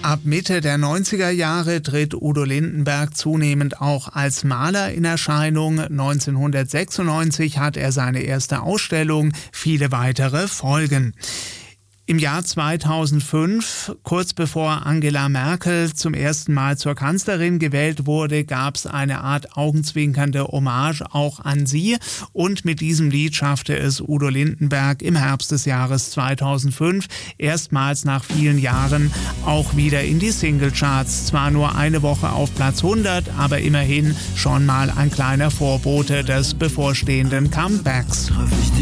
Ab Mitte der 90er Jahre tritt Udo Lindenberg zunehmend auch als Maler in Erscheinung. 1996 hat er seine erste Ausstellung, viele weitere folgen. Im Jahr 2005, kurz bevor Angela Merkel zum ersten Mal zur Kanzlerin gewählt wurde, gab es eine Art augenzwinkernde Hommage auch an sie. Und mit diesem Lied schaffte es Udo Lindenberg im Herbst des Jahres 2005 erstmals nach vielen Jahren auch wieder in die Singlecharts. Zwar nur eine Woche auf Platz 100, aber immerhin schon mal ein kleiner Vorbote des bevorstehenden Comebacks.